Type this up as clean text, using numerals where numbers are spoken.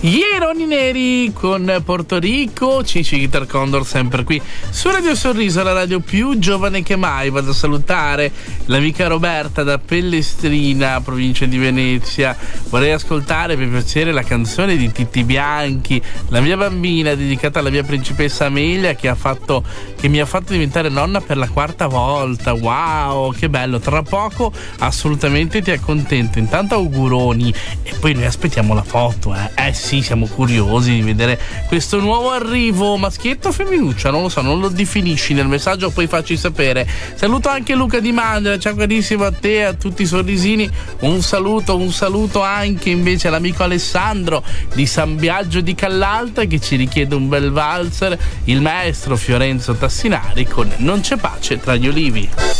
Ieroni Neri con Porto Rico, Cici Guitar Condor sempre qui su Radio Sorriso, la radio più giovane che mai. Vado a salutare l'amica Roberta da Pellestrina, provincia di Venezia. Vorrei ascoltare per piacere la canzone di Titti Bianchi, La mia bambina, dedicata alla mia principessa Amelia che mi ha fatto diventare nonna per la 4ª volta. Wow, che bello. Tra poco assolutamente ti accontento. Intanto auguroni e poi noi aspettiamo la foto. Sì, siamo curiosi di vedere questo nuovo arrivo. Maschietto o femminuccia? Non lo so, non lo definisci nel messaggio, poi facci sapere. Saluto anche Luca Di Mandria, ciao carissimo a te e a tutti i sorrisini. Un saluto anche invece all'amico Alessandro di San Biagio di Callalta che ci richiede un bel valzer, il maestro Fiorenzo Tassinari con Non c'è pace tra gli olivi.